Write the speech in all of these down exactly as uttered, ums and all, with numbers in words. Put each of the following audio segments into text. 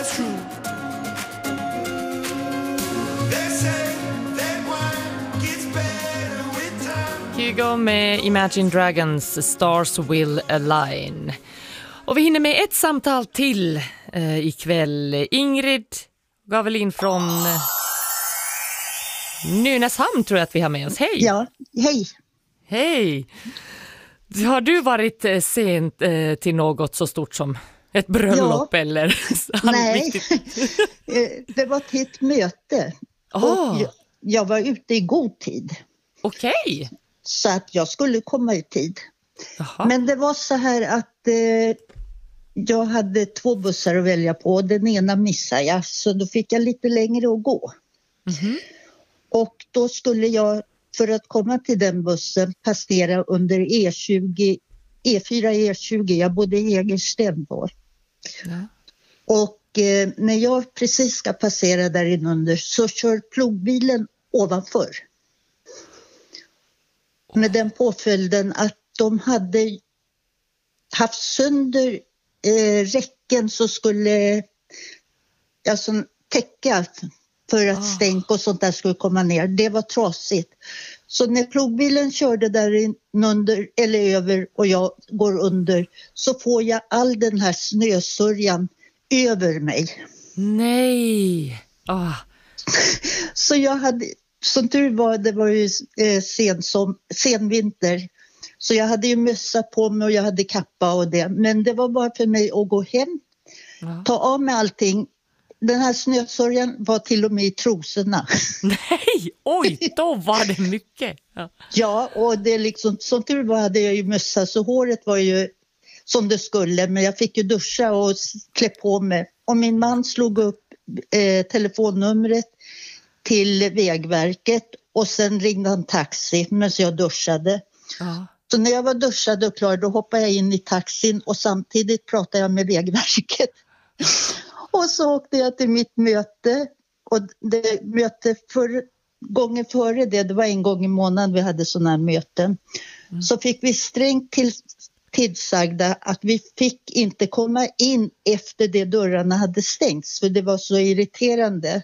that's true. They say that wine gets better with time. Hugo med Imagine Dragons Stars Will Align. Och vi hinner med ett samtal till eh, ikväll. Ingrid Gavelin från eh, Nynäshamn tror jag att vi har med oss. Hej! Ja, hej. Hej! Har du varit eh, sent eh, till något så stort som ett bröllop Ja. eller? Nej, det var till ett möte. Ah. Och jag, jag var ute i god tid. Okej. Okay. Så att jag skulle komma i tid. Jaha. Men det var så här att eh, jag hade två bussar att välja på. Den ena missade jag, så då fick jag lite längre att gå. Mm-hmm. Och då skulle jag, för att komma till den bussen, passera under E tjugo, E fyra E tjugo. Jag bodde i Egersten då. Ja. Och eh, när jag precis ska passera där inunder så kör plogbilen ovanför. Med den påföljden att de hade haft sönder eh, räcken så skulle alltså, täcka för att Oh. stänk och sånt där skulle komma ner. Det var trasigt. Så när plogbilen körde där inunder eller över och jag går under så får jag all den här snösörjan över mig. Nej. Oh. Så jag hade, som tur var, det var ju eh, sen, som, sen vinter. Så jag hade ju mössa på mig och jag hade kappa och det. Men det var bara för mig att gå hem, Ja. ta av mig allting. Den här snösörjan var till och med i trosorna. Nej, oj, då var det mycket. Ja. Ja, och det liksom, som tur var hade jag ju mössa så håret var ju som det skulle. Men jag fick ju duscha och klä på mig. Och min man slog upp eh, telefonnumret till Vägverket och sen ringde han taxi medan jag duschade. Ja. Så när jag var duschad och klar då hoppade jag in i taxin och samtidigt pratade jag med Vägverket. Och så åkte jag till mitt möte och det möte för, gången före det, det var en gång i månaden vi hade sådana här möten. Mm. Så fick vi strängt till, tillsagda att vi fick inte komma in efter det dörrarna hade stängts för det var så irriterande.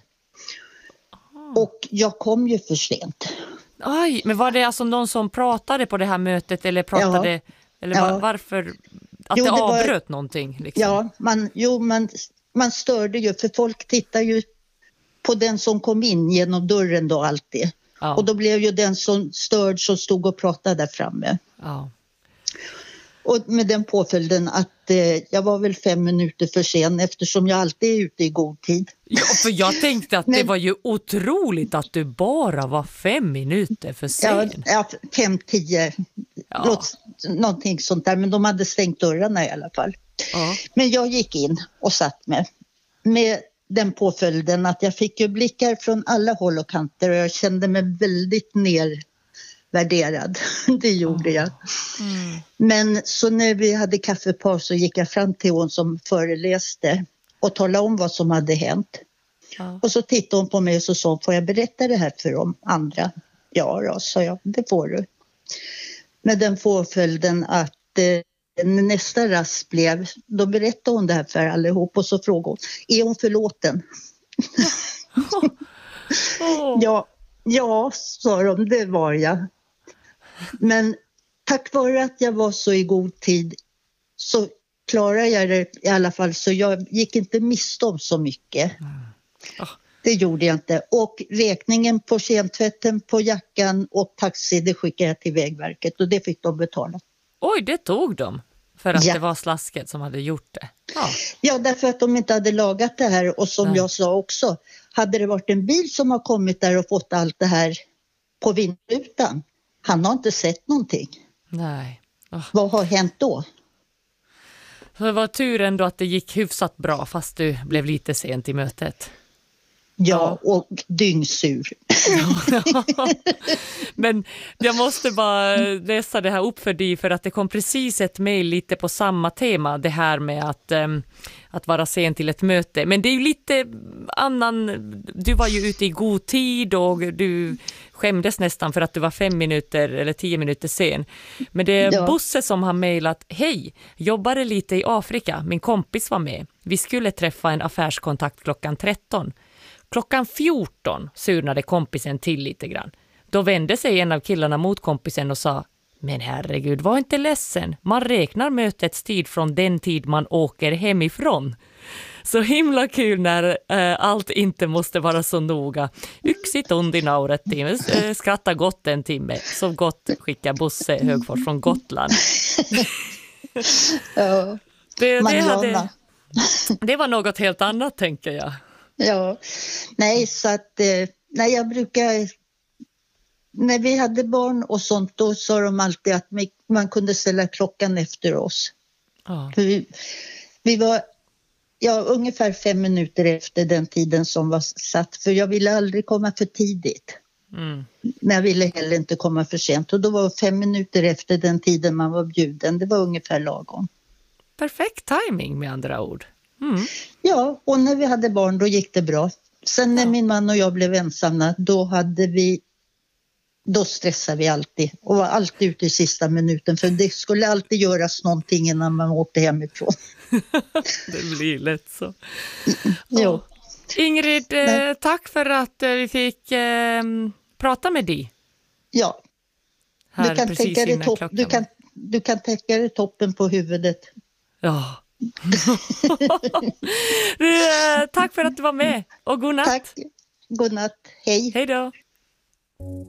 Och jag kom ju för sent. Oj, men var det alltså någon som pratade på det här mötet eller pratade, Ja. eller Ja. var, varför, att Jo, det, det var- avbröt någonting? Liksom? Ja, man, jo, man, man störde ju för folk tittar ju på den som kom in genom dörren då alltid. Ja. Och då blev ju den som störd som stod och pratade där framme. Ja. Och med den påföljden att eh, jag var väl fem minuter för sen eftersom jag alltid är ute i god tid. Ja, för jag tänkte att det Men- var ju otroligt att du bara var fem minuter för Ja, sen. ja, fem, tio, Ja. låt, någonting sånt där. Men de hade stängt dörrarna i alla fall. Ja. Men jag gick in och satt med. Med den påföljden att jag fick ju blickar från alla håll och kanter och jag kände mig väldigt nervärderad. Det gjorde jag. Mm. Men så när vi hade kaffepaus så gick jag fram till hon som föreläste och talade om vad som hade hänt. Ja. Och så tittade hon på mig och så sa hon, får jag berätta det här för de andra? Ja då, sa jag, det får du. Med den påföljden att eh, nästa rast blev, då berättade hon det här för allihop och så frågade hon, är hon förlåten? Oh. Ja, ja, sa de, det var jag. Men tack vare att jag var så i god tid så klarade jag det i alla fall. Så jag gick inte miste om så mycket. Ah. Det gjorde jag inte. Och räkningen på kemtvätten, på jackan och taxi, det skickade jag till Vägverket och det fick de betala. Oj, det tog de för att Ja. det var slasket som hade gjort det. Ja. Ja, därför att de inte hade lagat det här och som Nej. jag sa också, hade det varit en bil som har kommit där och fått allt det här på vindrutan, han har inte sett någonting. Nej. Oh. Vad har hänt då? Så det var tur ändå att det gick hyfsat bra fast du blev lite sent i mötet. Ja, och dyngsur. Men jag måste bara läsa det här upp för dig, för att det kom precis ett mejl lite på samma tema, det här med att, um, att vara sen till ett möte. Men det är ju lite annan, du var ju ute i god tid och du skämdes nästan för att du var fem minuter eller tio minuter sen. Men det är Ja. Bosse som har mejlat: hej, jobbade lite i Afrika, min kompis var med. Vi skulle träffa en affärskontakt klockan tretton. Klockan fjorton surnade kompisen till lite grann. Då vände sig en av killarna mot kompisen och sa: men herregud, var inte ledsen. Man räknar mötets tid från den tid man åker hemifrån. Så himla kul när äh, allt inte måste vara så noga. Yxit undi nauret timme, äh, skratta gott en timme. Så gott skickar Bosse Högfors från Gotland. Ja, Det, det, Mariana. hade, det var något helt annat, tänker jag. Ja, nej så att eh, nej, jag brukar, när vi hade barn och sånt, då sa de alltid att man kunde ställa klockan efter oss. Ja. För vi, vi var ja, ungefär fem minuter efter den tiden som var satt, för jag ville aldrig komma för tidigt. Mm. Men jag ville heller inte komma för sent, och då var fem minuter efter den tiden man var bjuden, det var ungefär lagom. Perfekt timing med andra ord. Mm. Ja, och när vi hade barn då gick det bra. Sen när Ja. min man och jag blev ensamma, då hade vi, då stressade vi alltid och var alltid ute i sista minuten, för det skulle alltid göras någonting innan man åkte hemifrån. Det blir lätt så. Jo. Ingrid, eh, Nej. tack för att eh, vi fick eh, prata med dig. Ja, Här du kan, precis täcka dig innan topp, klockan du, var- kan, du kan täcka dig toppen på huvudet. Ja. du, eh, tack för att du var med och god natt. Tack, god natt, hej. Hej då.